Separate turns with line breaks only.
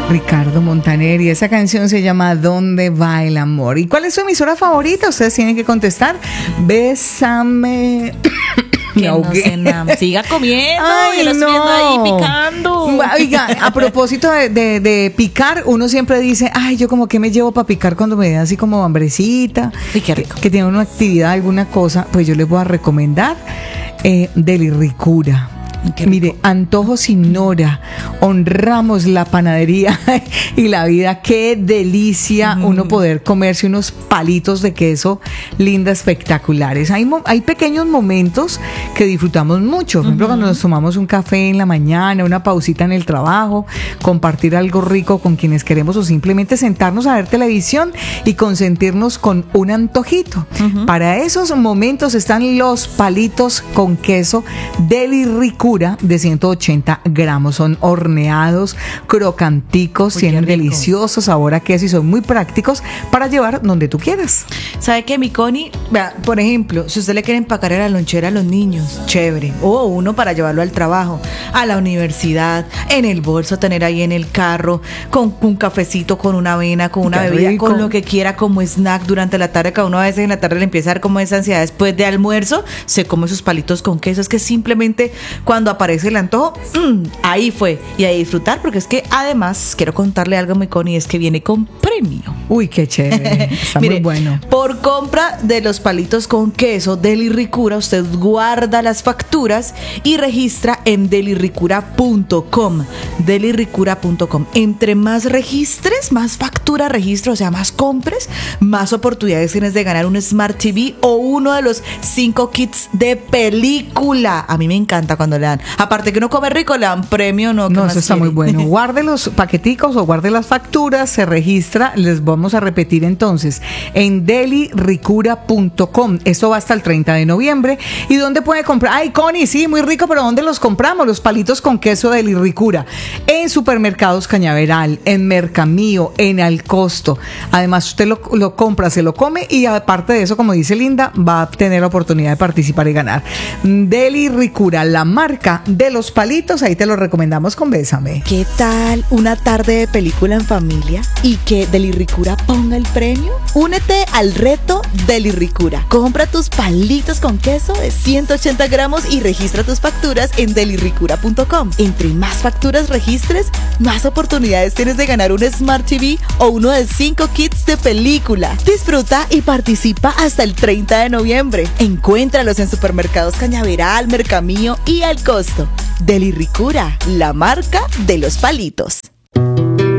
Ricardo Montaner, y esa canción se llama ¿Dónde va el amor? ¿Y cuál es su emisora favorita? Ustedes tienen que contestar. Bésame.
Que no siga comiendo.
Ay,
no. Viendo ahí picando.
Oiga, a propósito de picar, uno siempre dice, ay, yo como que me llevo para picar cuando me da así como hambrecita.
Ay, qué rico.
Que tiene una actividad, alguna cosa, pues yo les voy a recomendar Delirricura. Mire, antojo sin nora, honramos la panadería y la vida. Qué delicia uno poder comerse unos palitos de queso linda, espectaculares. Hay pequeños momentos que disfrutamos mucho. Por ejemplo, cuando nos tomamos un café en la mañana, una pausita en el trabajo, compartir algo rico con quienes queremos o simplemente sentarnos a ver televisión y consentirnos con un antojito. Para esos momentos están los palitos con queso Delirricura de 180 gramos. Son horneados, crocanticos, tienen delicioso sabor a queso y son muy prácticos para llevar donde tú quieras.
¿Sabe qué, mi Connie? Vea, por ejemplo, si usted le quiere empacar a la lonchera a los niños, chévere. O uno para llevarlo al trabajo, a la universidad, en el bolso, tener ahí en el carro, con un cafecito, con una avena, con una bebida, rico, con lo que quiera como snack durante la tarde. Cada uno a veces en la tarde le empieza a dar como esa ansiedad después de almuerzo, se come sus palitos con queso. Es que simplemente cuando aparece el antojo, ahí fue, y a disfrutar, porque es que además quiero contarle algo, mi Connie, es que viene con premio.
Uy, qué chévere, está
Mire,
muy bueno.
Por compra de los palitos con queso Delirricura, usted guarda las facturas y registra en delirricura.com. Delirricura.com. Entre más registres, más factura registro, o sea, más compres, más oportunidades tienes de ganar un Smart TV o uno de los 5 kits de película. A mí me encanta cuando le dan, aparte que uno come rico, le dan premio. No,
eso está muy bueno. Guarde los paqueticos o guarde las facturas, se registra. Les vamos a repetir entonces en delirricura.com. Esto va hasta el 30 de noviembre. ¿Y dónde puede comprar? Ay, Connie, sí, muy rico, pero ¿dónde los compramos? Los palitos con queso Delirricura. En Supermercados Cañaveral, en Mercamío, en Al Costo. Además, usted lo compra, se lo come, y aparte de eso, como dice Linda, va a tener la oportunidad de participar y ganar. Delirricura, la marca de los palitos, ahí te lo recomendamos con Bésame.
¿Qué tal una tarde de película en familia y que Delirricura ponga el premio? Únete al reto Delirricura. Compra tus palitos con queso de 180 gramos y registra tus facturas en delirricura.com. Entre más facturas registres, más oportunidades tienes de ganar un Smart TV o uno de 5 kits de película. Disfruta y participa hasta el 30 de noviembre. Encuéntralos en Supermercados Cañaveral, Mercamío y Al Costo. Delirricura, la marca de los palitos.